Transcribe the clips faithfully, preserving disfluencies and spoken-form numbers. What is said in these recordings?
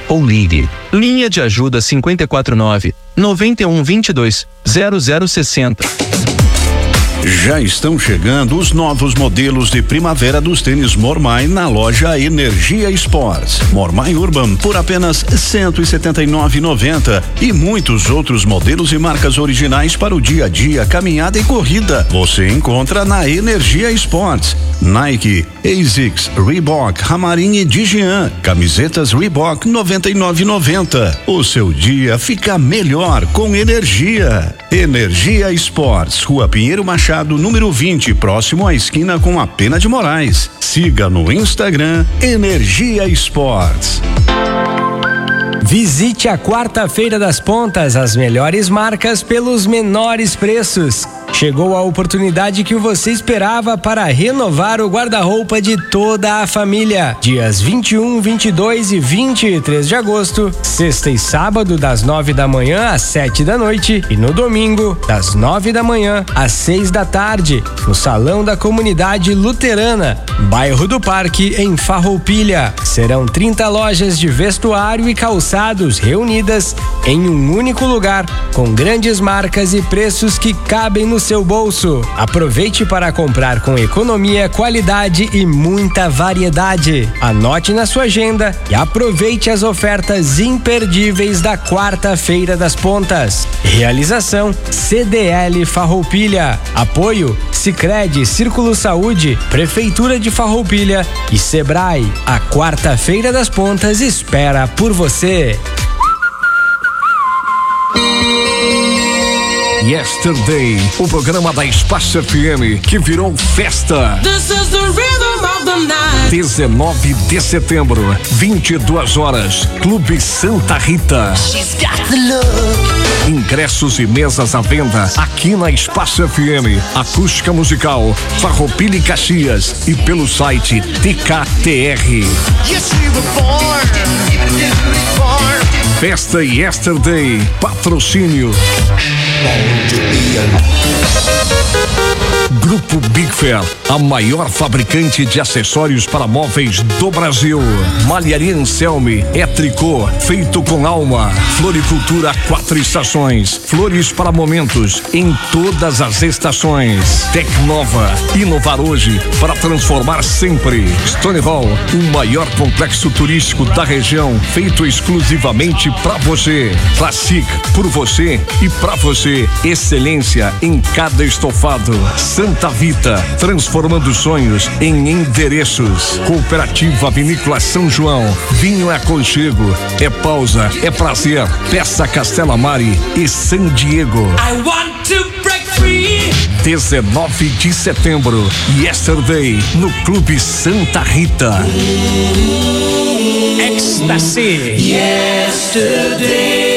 ou ligue. Linha de ajuda cinco quatro nove, nove um dois dois, zero zero seis zero. Já estão chegando os novos modelos de primavera dos tênis Mormai na loja Energia Sports. Mormai Urban por apenas cento e setenta e nove reais e noventa centavos e muitos outros modelos e marcas originais para o dia a dia, caminhada e corrida. Você encontra na Energia Sports. Nike, Asics, Reebok, Ramarin e Digian. Camisetas Reebok noventa e nove reais e noventa centavos. O seu dia fica melhor com energia. Energia Sports, Rua Pinheiro Machado, número vinte, próximo à esquina com a Pena de Moraes. Siga no Instagram Energia Sports. Visite a Quarta-feira das Pontas, as melhores marcas pelos menores preços. Chegou a oportunidade que você esperava para renovar o guarda-roupa de toda a família. Dias vinte e um, vinte e dois e vinte e três de agosto, sexta e sábado das nove da manhã às sete da noite e no domingo das nove da manhã às seis da tarde, no Salão da Comunidade Luterana, bairro do Parque, em Farroupilha. Serão trinta lojas de vestuário e calçados reunidas em um único lugar, com grandes marcas e preços que cabem no seu bolso. Aproveite para comprar com economia, qualidade e muita variedade. Anote na sua agenda e aproveite as ofertas imperdíveis da Quarta-feira das Pontas. Realização C D L Farroupilha. Apoio Sicredi, Círculo Saúde, Prefeitura de Farroupilha e Sebrae. A Quarta-feira das Pontas espera por você. Yesterday, o programa da Espaço F M que virou festa. This is the rhythm of the night. dezenove de setembro, vinte e duas horas, Clube Santa Rita. She's got the look. Ingressos e mesas à venda aqui na Espaço F M, acústica musical, Farroupilha e Caxias e pelo site T K T R. Yes, we were born. born. Festa Yesterday, patrocínio Grupo Big Fair, a maior fabricante de acessórios para móveis do Brasil. Malharia Anselme é tricô feito com alma. Floricultura quatro estações, flores para momentos em todas as estações. Tecnova, inovar hoje para transformar sempre. Stone Hall, o maior complexo turístico da região, feito exclusivamente para você. Classic, por você e para você. Excelência em cada estofado. Santa Vita, transformando sonhos em endereços. Cooperativa Vinícola São João, vinho é aconchego, é pausa, é prazer. Peça Castela Mari e San Diego. I want to break free. dezenove de setembro, Yesterday, no Clube Santa Rita. Ecstasy. Yesterday.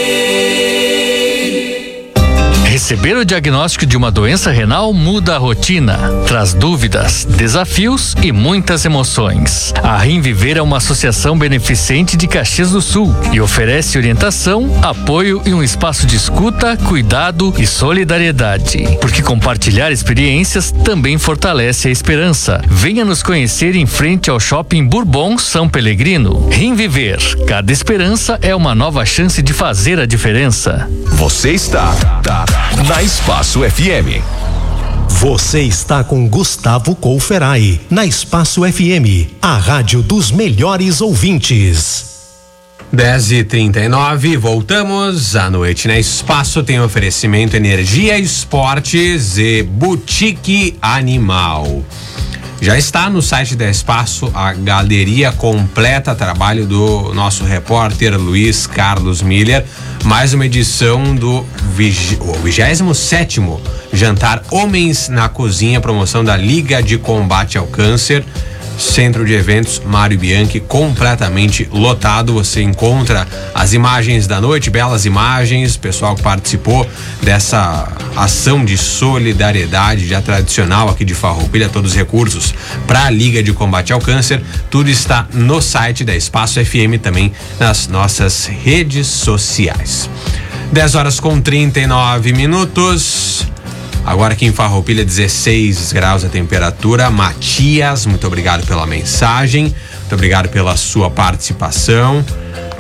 Receber o diagnóstico de uma doença renal muda a rotina, traz dúvidas, desafios e muitas emoções. A Rinviver é uma associação beneficente de Caxias do Sul e oferece orientação, apoio e um espaço de escuta, cuidado e solidariedade. Porque compartilhar experiências também fortalece a esperança. Venha nos conhecer em frente ao Shopping Bourbon São Pelegrino. Rinviver, cada esperança é uma nova chance de fazer a diferença. Você está na Espaço F M. Você está com Gustavo Couferai, na Espaço F M, a rádio dos melhores ouvintes. dez e trinta e nove, voltamos à noite na Espaço. Tem oferecimento Energia Esportes e Boutique Animal. Já está no site da Espaço a galeria completa, trabalho do nosso repórter Luiz Carlos Miller. Mais uma edição do vigésimo sétimo Jantar Homens na Cozinha, promoção da Liga de Combate ao Câncer. Centro de Eventos Mário Bianchi, completamente lotado. Você encontra as imagens da noite, belas imagens, pessoal que participou dessa ação de solidariedade já tradicional aqui de Farroupilha, todos os recursos para a Liga de Combate ao Câncer. Tudo está no site da Espaço F M, também nas nossas redes sociais. dez horas com trinta e nove minutos. Agora aqui em Farroupilha, dezesseis graus a temperatura. Matias, muito obrigado pela mensagem, muito obrigado pela sua participação.